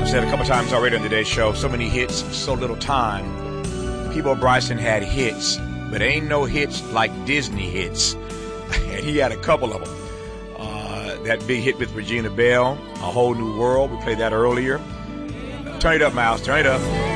said a couple times already on today's show, so many hits, so little time. Peabo Bryson had hits, but ain't no hits like Disney hits. And he had a couple of them. That big hit with Regina Bell, A Whole New World. We played that earlier. Turn it up, Miles. Turn it up.